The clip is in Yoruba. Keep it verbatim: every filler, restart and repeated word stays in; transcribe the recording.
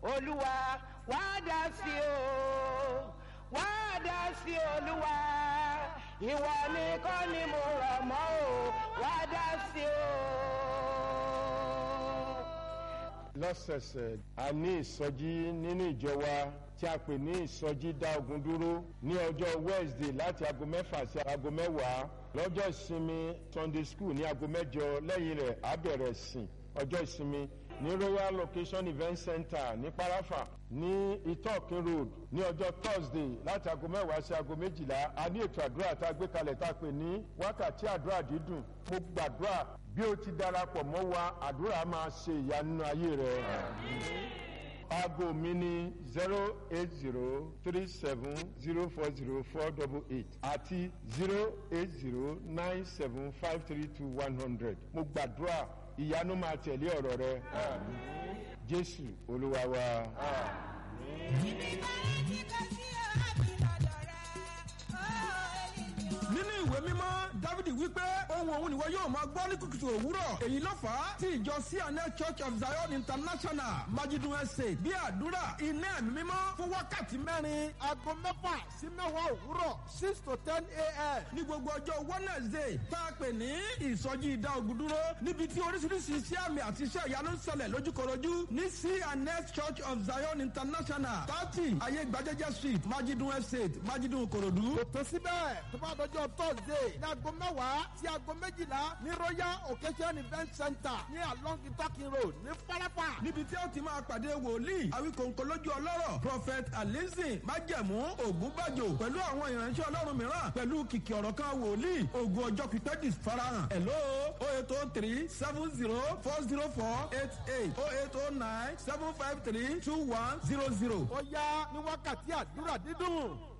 olúwa wá dá sí o wá dá sí olúwa ìwọ nìkan ni mo rọ̀ mọ́ o wá dá sí o. lọ́sẹ̀ẹ̀sẹ̀ a ní ìsọjí nínú ìjọ wa tí a pè ní ìsọjí dá ogun dúró ní ọjọ́ Wednesday láti aago mẹ́fà sí aago mẹ́wàá lọ́jọ́ ìsinmi Sunday school ní aago mẹ́jọ lẹ́yìn rẹ̀ á bẹ̀rẹ̀ sìn ọjọ́ ìsinmi ní Royal Location Event Center ní Parafa ní Itokin Road ní ọjọ́ Thursday láti aago mẹ́wàá sí aago méjìlá a ní ètò àdúrà tá a gbé kalẹ̀ tá a pè ní wákàtí àdúrà dídùn mo gbàdúrà bí o ti darapọ̀ mọ́ wa àdúrà máa ṣe ìyanu nínú ayé rẹ. Aago mi ní zero eight zero three seven zero four zero four double eight àti zero eight zero nine seven five three two one hundred. Mo gbàdúrà ìyanu máa tẹ̀lé ọ̀rọ̀ rẹ. Jésù Olúwa wa. Nínú ìwé mímọ́ Dávidi wípé ohun òun nìwọ yóò máa gbọ́ ní kùtùkùtù òwúrọ̀ èyí ló fà á tí ìjọ C and L Church of Zion International Majidun Estate bí àdúrà iná ẹ̀mí mímọ́ fún wákàtí mẹ́rin aago mẹ́fà sí mẹ́wàá òwúrọ̀ six to ten a.m. ní gbogbo ọjọ́ Wednesday tá a pè ní ìsọjí ìdá ogun dúró níbi tí oríṣiríṣi iṣẹ́ àmì àti iṣẹ́ ìyanu ń ṣẹlẹ̀ lójúkorojú ní C and L Church of Zion International thirty ayé gbajẹ́jẹ́ street Majidun Estate Majidun Korodu. kò tó síbẹ̀ tó bá dọjọ́ Thursday ní aago mẹ́wàá sí aago méjìlá ní Royal Occasion Event Center ní along Itokin Road ní Parafa. níbi tí ó ti máa pàdé wòlíì àwíkòǹkò lójú ọlọ́rọ̀ Prophet Alizin Májẹ̀mú Ògúnbàjò pẹ̀lú àwọn ìránṣẹ́ ọlọ́run mìíràn pẹ̀lú kìkì ọ̀rọ̀ kan wòlíì ogun ọjọ́ pípẹ́ dì farahàn. hello oh eight oh three seven zero four zero four eight eight oh eight oh nine seven five three two one zero zero. ó yá ní wákàtí àdúrà dídùn.